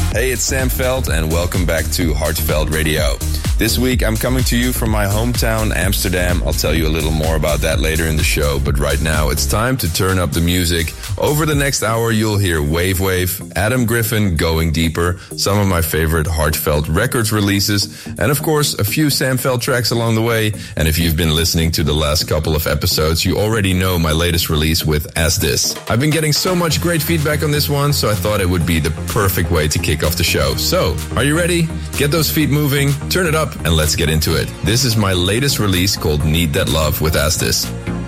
Hey, it's Sam Veld, and welcome back to Heartfelt Radio. This week, I'm coming to you from my hometown, Amsterdam. I'll tell you a little more about that later in the show, but right now, it's time to turn up the music. Over the next hour, you'll hear Wave Wave, Adam Griffin, Going Deeper, some of my favorite Heartfelt Records releases, and of course, a few Sam Veld tracks along the way. And if you've been listening to the last couple of episodes, you already know my latest release with As This. I've been getting so much great feedback on this one, so I thought it would be the perfect way to kick off the show. So, are you ready? Get those feet moving, turn it up, and let's get into it. This is my latest release called Need That Love with As This.